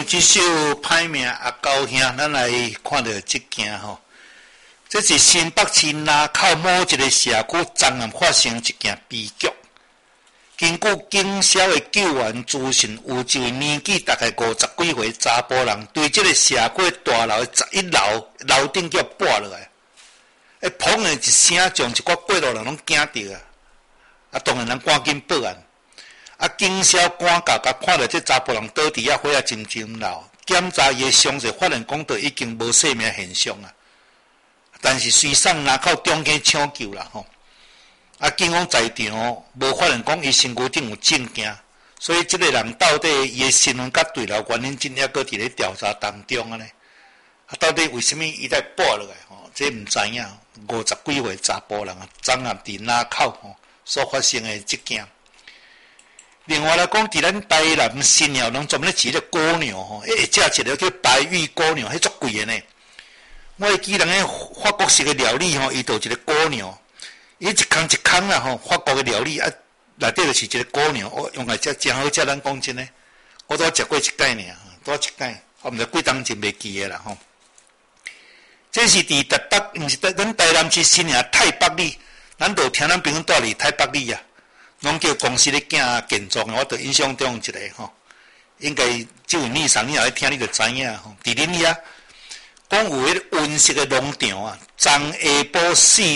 一首歹命啊高兄，咱来看到这件吼。这是新北市林口某一个社区昨暗发生一件悲剧。根据警消的救援资讯，有一位年纪大概50几岁查甫人，对这个社区大楼的11楼顶叫跌落来，砰的一声，将一寡过路人拢惊到啊！啊，当然人赶紧报案。啊，警消赶到，甲看到这查甫人倒伫遐火啊真老，检查伊的伤势，发现讲到已经无生命现象啊。但是随送林口中间抢救啦吼。啊，警方在场无发现讲伊身躯顶有证件，所以这个人到底伊的身份甲对了原因，真还搁伫咧调查当中啊呢。啊，到底为什么伊在跌落来吼？这毋知影。50几岁查甫人啊，昨暗伫林口吼所发生的这件。另外来讲，伫咱台南新鸟人专门咧饲咧古鸟吼，食一个叫白玉古鸟，迄足贵的呢。我会记人个法国式的料理吼，伊就一个古鸟，伊一空一空啦吼，法国的料理啊，内底就是一个古鸟，哦，用来食真好食，咱讲真诶，我拄食过一摆尔，拄一摆，我毋知几当前袂记诶啦吼。这是伫台北，毋是咱台南市新鸟太北里，咱就听咱朋友住伫太北里啊。拢叫公司咧建建筑，我著印象中一个吼，应该即位女生你若咧听，你著知影吼。伫恁遐，讲有迄个温室的农场啊，昨下晡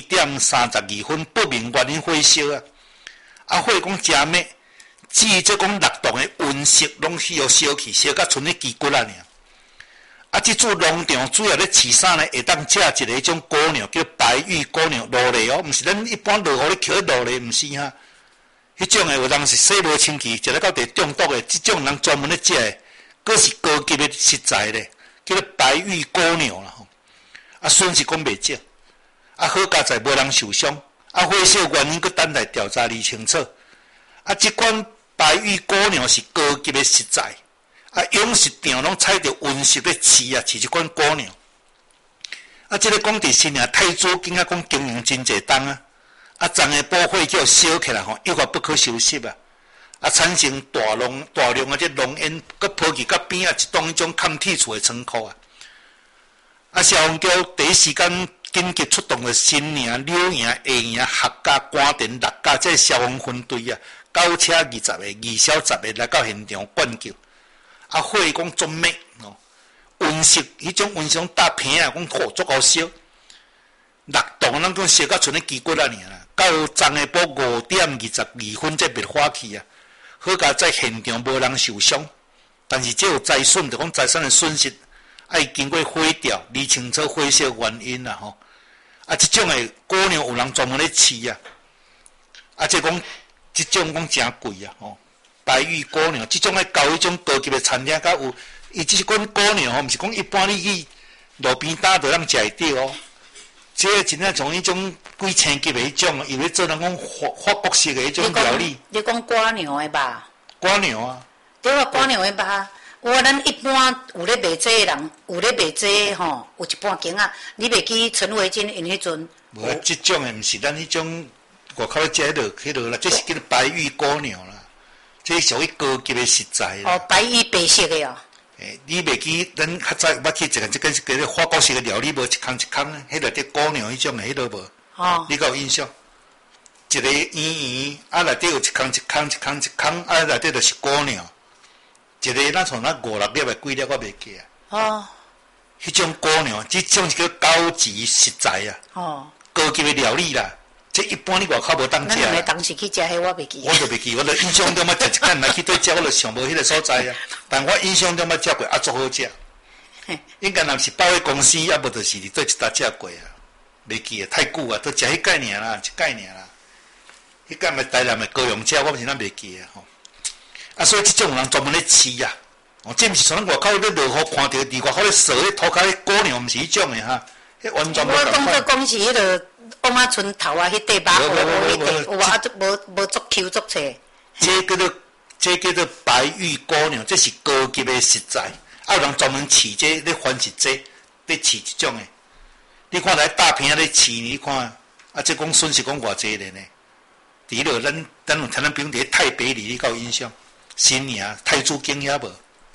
4:32不明原因火烧啊，啊火讲真灭，至于即讲6栋的温室拢需要烧去，烧甲剩咧枝骨啊尔。啊，即组农场主要咧饲啥呢？会当食一个迄种古鸟，叫白玉古鸟鹭鸾哦，毋是咱一般落雨咧捡鹭鸾，毋是哈。迄种诶，有人是洗无清气，食了到地中毒诶，即种人专门咧食诶，佫是高级诶食材咧，叫做白玉古鸟啦吼。啊，损失讲袂少，啊好佳在无人受伤，啊火烧原因佫等待调查理清楚。啊，即款白玉古鸟是高级诶食材，啊养殖场拢采着温室咧饲啊，饲即款古鸟。啊，即个讲伫新营太祖囡仔讲经营真侪档啊。啊，昨下晡火叫烧起来吼，一发不可收拾啊！啊，产生大量啊，这浓烟，佮抛去甲边啊，一栋迄种抗铁厝的仓库啊！啊，消防局第一时间紧急出动了新营、柳营、下营、客家、官田6家这消防分队啊，9车20个、2小10个来到现场灌救。啊，火讲总灭哦，温室迄种温室大片啊，讲火足够烧，6栋咱讲烧到剩咧枝骨啊尔啦。到昨下晡5:22才灭火器啊！好佳在现场无人受伤，但是只有财损，就讲财产的损失，爱经过火调理清楚火烧原因啦吼。啊，即种的古鸟有人专门咧饲啊，啊，即讲即种讲真贵啊吼。白玉古鸟，即种爱交迄种高级的餐厅，甲有伊即款古鸟吼，毋是讲一般你去路边摊就通食会到哦。即个真正从迄种几千级的迄种，以为做人讲法国式的迄种料理。 你讲瓜牛的吧？ 瓜牛啊。 对啊，瓜牛的吧。我咱一般有咧卖这的人，有咧卖这吼，有一半间啊。你袂记陈伟金因迄阵？ 无啊，即种的毋是咱迄种外口咧食迄落啦，这是叫做白玉古鸟啦，这属于高级的食材啦。 哦，白玉白色的哦。 你袂记咱较早捌去一个即个是叫做法国式的料理，无一空一空迄内底古鸟迄种的迄落无？ 哦。 你敢有印象？一个圆，啊内底有一空一空一空一空，啊内底就是古鸟。一个咱从那5-6粒的几粒我袂记啊。 哦。 迄种古鸟，即种是叫高级食材啊。 哦。 高级的料理啦。这一般你外口无当食。 咱两个当时去食迄，我袂记。 我就袂记，我就印象中捌食一间来去对食，我就想无迄个所在啊。但我印象中捌食过，啊，足好食。应该若是百货公司，啊无就是伫对一搭食过啊。袂记啊，太久啊，都食迄概念啦，一概念啦。迄间咪台南的高雄食，我是咱袂记啊吼。啊，所以即种有人专门咧饲啊。哦，这毋是像咱外口咧落雨看到伫外口咧扫咧涂骹咧古鸟，毋是迄种的哈。迄完全无共款。 我讲是迄个。往啊村头啊，迄块肉迄块，有啊，无足 Q 足切。 这叫做白玉古鸟，这是高级的食材。啊，有人专门饲这咧繁殖这，咧饲即种的。你看来大片咧饲，你看啊，这讲损失讲偌济咧呢？伫迄落咱有听咱比如伫太北里，你有印象？新营太祖宫遐无？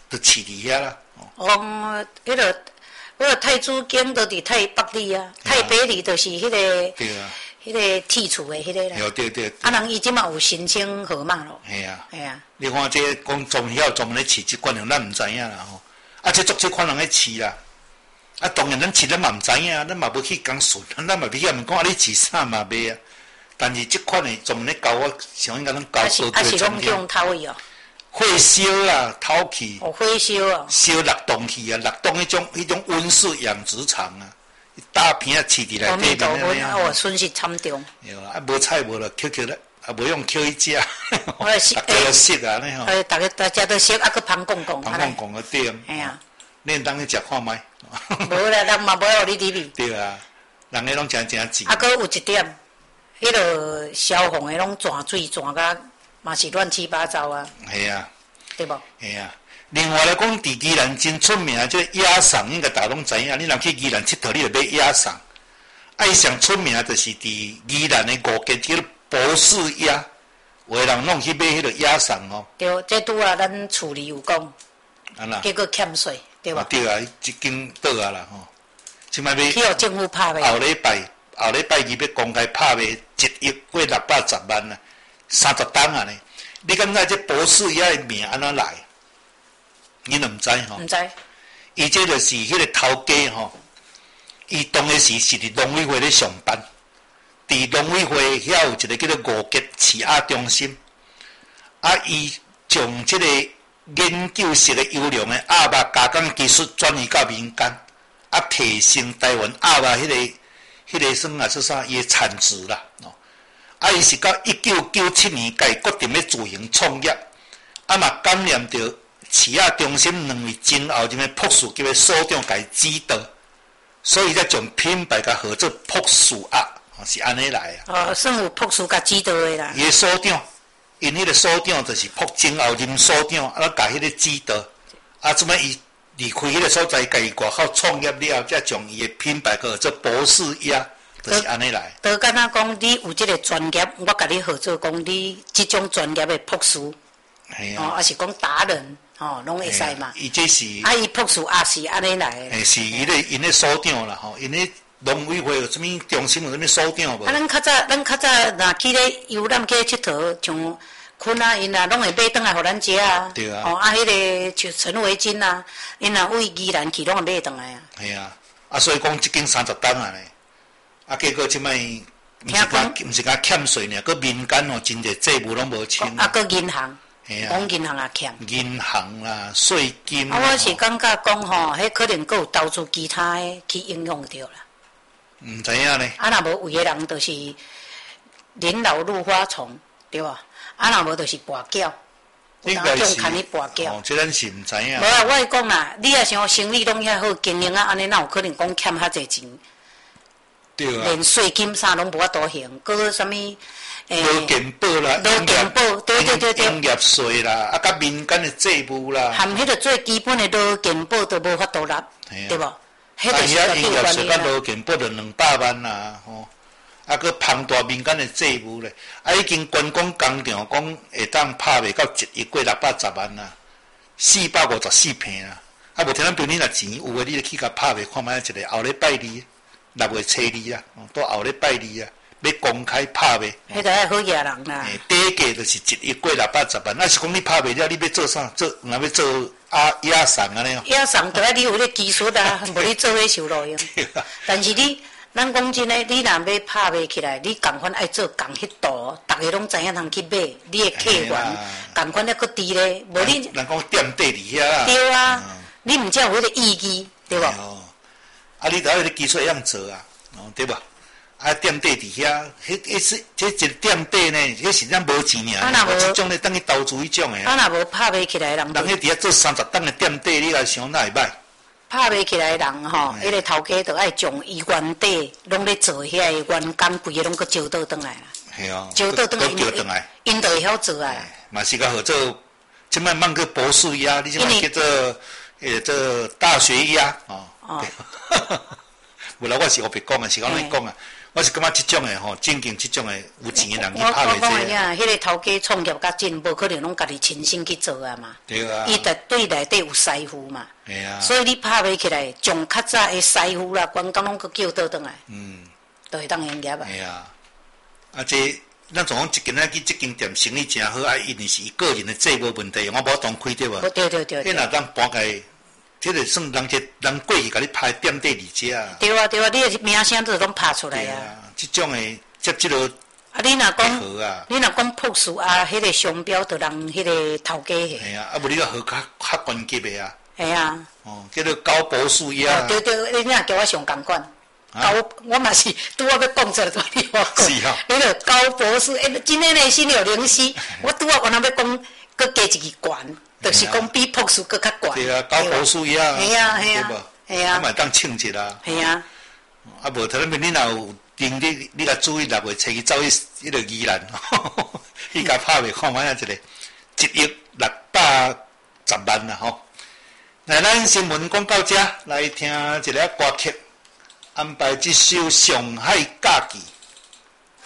就饲伫遐啦。 哦，迄个太子宫都伫太北里啊，太北里就是迄个。 对啊。 迄个剔除的迄个啦。 对。 啊，人伊即马有申请号码咯。 系啊。 系啊。 你看这讲专门咧饲即款样，咱毋知影啦吼。啊，这足即款人咧饲啦。啊，当然咱饲咱嘛毋知影，咱嘛无去讲顺，咱嘛袂晓问讲啊，你饲啥嘛袂啊。但是即款的专门咧教我，像应该咱教高级的专家。用头去哦。 火烧啦，透气。 哦，火烧哦。 烧6栋去啊，6栋迄种温室养殖场啊。大片啊，饲伫内底面啊！哦，损失惨重。 对啊，无菜无了，Q 咧，啊无用 Q 去食，大家都熟啊，尼吼。 大家都熟，啊，佮芳讲讲。 芳讲个对。 哎呀， 恁当去食看卖。 无啦，人嘛无互你入去。 对啊，人个拢真钱。 啊，佮有一点，迄个消防的拢转水转甲嘛是乱七八糟啊。 系啊。 对无？ 系啊。另外来讲，伫宜兰真出名，即个野送，应该大家拢知影。你若去宜兰佚佗，你就买野送。伊上出名就是伫宜兰的五间叫博士野，有的人拢去买迄个野送哦。 对，这拄啊，咱处理有讲。 安那？ 结果欠税，对无？ 对啊，一间倒啊啦吼。即摆要。 去互政府拍卖。 后礼拜二要公开拍卖1亿过610万啊，30档啊呢。你感觉这博士野的名安怎来？你都毋知吼？ 毋知。 伊这就是迄个头家吼，伊当个是伫农委会咧上班，伫农委会遐有一个叫做五吉饲鸭中心，啊，伊将即个研究式的优良的鸭肉加工技术转移到民间，啊，提升台湾鸭肉迄个算啊说啥伊的产值啦，哦，啊，伊是到1997年甲伊决定要自行创业，啊嘛感染着。饲鸭中心2位前后任的博士级的所长甲伊指导，所以才将品牌甲号做博士鸭，是安尼来啊。哦，算有博士甲指导的啦。 伊的所长，因迄个所长就是前后任所长，啊，甲迄个指导，啊，即摆伊离开迄个所在，家己外口创业了，才将伊的品牌叫做博士鸭，就是安尼来。 都敢若讲，你有即个专业，我甲你合作讲，你即种专业的博士，哦，还是讲达人。哦，拢会使嘛。 伊这是。 啊，伊博士也是安尼来的。 是因咧所长啦，吼，因咧农委会有啥物中心有啥物所长无？ 啊，咱较早若去咧游览去佚佗，像坤啊，因啊，拢会买转来互咱食啊。 对啊。 哦，啊，迄个像陈维金啊，因啊为宜兰去拢会买转来啊。 系啊，啊，所以讲即间30档啊咧，啊，结果即摆毋是讲欠税呢，佮民间吼真侪债务拢无清。 啊，佮银行。讲银行也欠， 银行啦、税金啊，我是感觉讲吼，迄可能佫有投资其他的去影响着啦。 毋知影呢。 啊，若无有的人就是年老入花丛，对吧？啊，若无就是跋筊， 应该是。 看你跋筊。 哦，这咱是毋知影。 无啊，我会讲啦，你也想生意拢遐好经营啊，安尼哪有可能讲欠遐侪钱？ 对啊。 连税金啥拢无法度还，佫啥物？ 劳健保啦， 劳健保，对， 营业税啦，啊，甲民间的债务啦， 含迄个最基本的劳健保都无法度纳，对无？ 迄个是营业税甲劳健保就200万啦，吼，啊，佮庞大民间的债务咧，啊，已经观光工厂讲会当拍卖到1亿过610万啦，454平啦，啊，无听咱朋友若钱有诶，你就去甲拍卖看卖一个，后礼拜2，6月初2啊，到后礼拜2啊。要公开拍卖， 迄个好野人啦。 底价就是1亿过610万，那是讲你拍卖了，你要做啥？若要做野送安尼哦。 野送就爱你有迄个技术啊，无你做迄收路用。但是咱讲真诶，你若要拍卖起来，你共款爱做共迄度，逐个拢知影通去买，你诶客源共款还佫低咧，无你。 人讲店底伫遐啦。 对啊，你毋才有迄个意义，对无？ 啊，你著要迄个技术会晓做啊，对无？啊，店底伫遐，迄一个店底呢，迄是咱无钱尔，无即种咧等于投资迄种诶。 啊，若无拍卖起来人。 人迄伫遐做30档诶店底，你来想哪会歹？ 拍卖起来人吼，迄个头家著爱将伊原底拢咧做遐诶员工，规个拢搁招倒转来啦。 系哦。 招倒转来，因著会晓做啊。 嘛是甲合作，即摆放个博士鸭，你即摆叫做大学鸭哦。哦。无啦，我是后壁讲诶，是讲你讲啊。 我是感觉即种诶吼，正经即种诶有钱诶人去我拍袂济。 讲呀，迄个头家创业较真，无可能拢家己亲身去做啊嘛。 对啊。 伊对内底有师傅嘛。 系啊。 所以你拍袂起来，从较早诶师傅啦，关工拢去叫倒转来。就会当营业啊。 系啊。啊，这咱总讲一间仔去即间店生意诚好，啊，一定是伊个人诶做无问题，我无当开对无？ 对。 迄若当搬开。这个算人过去甲你拍店底二只啊！ 对啊，你的名声都拢拍出来啊！ 这种的接即落啊，你若讲朴素啊，迄个商标就人迄个头家下。 系啊，啊无你个号较高级的啊。 系啊。 哦，叫做高博士呀。 对，你若叫我上共款。我嘛是拄仔要讲出来，你我讲。 是哈。 迄个高博士，今天的心有灵犀，我拄仔原来要讲，搁加一个悬。就是讲比朴素搁较悬。 对啊，高博士呀。 系啊。 系啊。嘛当庆节啦。 系啊。 啊无头面你若有定你甲注意6月初去走去迄个宜兰，伊甲拍袂看卖啊一个1億610萬啦吼。来，咱新闻广告遮来听一个歌曲，安排这首《上海假期》。